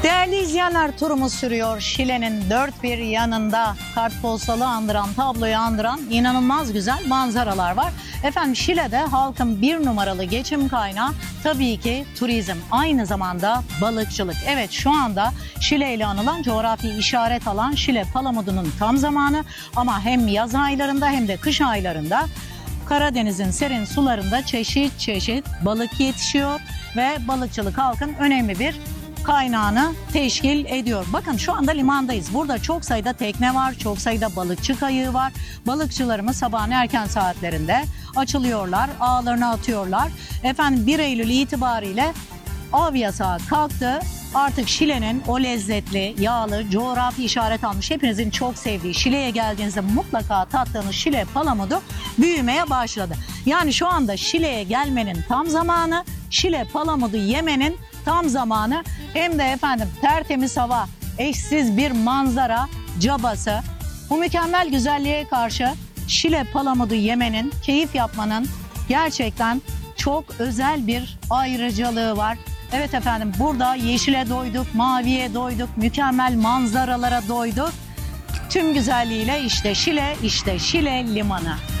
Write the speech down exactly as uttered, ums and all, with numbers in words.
Değerli izleyenler, turumuz sürüyor. Şile'nin dört bir yanında kartpostalı andıran, tabloyu andıran inanılmaz güzel manzaralar var. Efendim, Şile'de halkın bir numaralı geçim kaynağı tabii ki turizm. Aynı zamanda balıkçılık. Evet, şu anda Şile ile anılan, coğrafi işaret alan Şile Palamudunun tam zamanı. Ama hem yaz aylarında hem de kış aylarında Karadeniz'in serin sularında çeşit çeşit balık yetişiyor ve balıkçılık halkın önemli bir kaynağını teşkil ediyor. Bakın, şu anda limandayız. Burada çok sayıda tekne var, çok sayıda balıkçı kayığı var. Balıkçılarımız sabahın erken saatlerinde açılıyorlar, ağlarını atıyorlar. Efendim, bir Eylül itibariyle av yasağı kalktı. Artık Şile'nin o lezzetli, yağlı, coğrafi işaret almış, hepinizin çok sevdiği, Şile'ye geldiğinizde mutlaka tattığınız Şile Palamudu büyümeye başladı. Yani şu anda Şile'ye gelmenin tam zamanı, Şile Palamudu yemenin tam zamanı. Hem de efendim tertemiz hava, eşsiz bir manzara cabası. Bu mükemmel güzelliğe karşı Şile Palamudu yemenin, keyif yapmanın gerçekten çok özel bir ayrıcalığı var. Evet efendim, burada yeşile doyduk, maviye doyduk, mükemmel manzaralara doyduk. Tüm güzelliğiyle işte Şile, işte Şile Limanı.